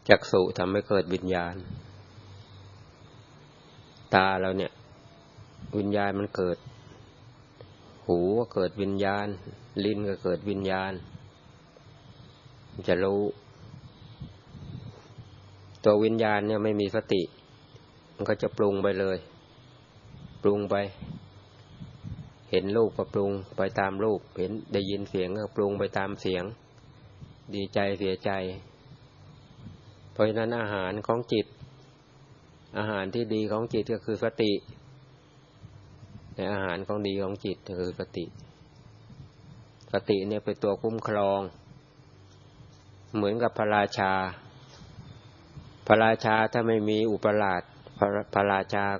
จักษุทำให้เกิดวิญญาณตาเราเนี่ยวิญญาณมันเกิดหูก็เกิดวิญญาณลิ้นก็เกิดวิญญาณจะรู้ตัววิญญาณเนี่ยไม่มีสติมันก็จะปรุงไปเลยปรุงไปเห็นรูปก็ปรุงไปตามรูปเห็นได้ยินเสียงก็ปรุงไปตามเสียงดีใจเสียใจเพราะฉะนั้นอาหารของจิตอาหารที่ดีของจิตก็คือสติในอาหารของดีของจิตก็คือสติสติเนี่ยเป็นตัวคุ้มครองเหมือนกับพระราชาพระราชาถ้าไม่มีอุปราชพระราชา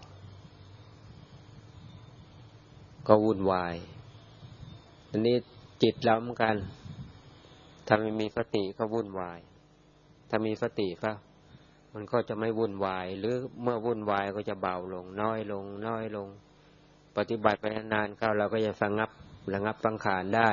ก็วุ่นวายอันนี้จิตเราเหมือนกันถ้าไม่มีสติก็วุ่นวายถ้ามีสติก็มันก็จะไม่วุ่นวายหรือเมื่อวุ่นวายก็จะเบาลงน้อยลงน้อยลงปฏิบัติไปนานๆเข้าเราก็จะระงับสังขารได้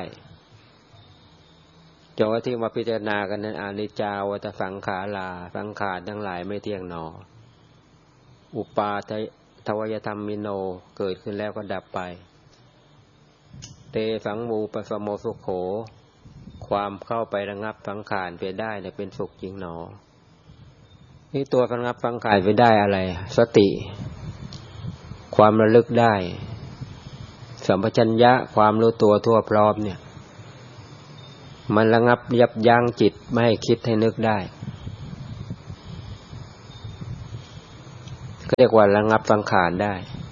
จนที่มาพิจารณากันนั้นอนิจจาวัฏสังขาราสังขารทั้งหลายไม่เที่ยงหนออุปาทวยธรรมิโนเกิดขึ้นแล้วก็ดับไปเตสังมูปสโมสุโขความเข้าไประงับสังขารไปได้เนี่ยเป็นสุขจริงหนอนี่ตัวระงับสังขารไปได้อะไรสติความระลึกได้สัมปชัญญะความรู้ตัวทั่วพร้อมเนี่ยมันระงับยับยั้งจิตไม่ให้คิดให้นึกได้ก็เรียกว่าระงับสังขารได้